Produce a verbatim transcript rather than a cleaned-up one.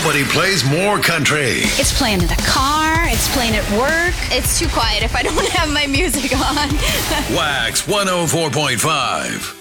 Nobody plays more country. It's playing in the car. It's playing at work. It's too quiet if I don't have my music on. Wax one oh four point five.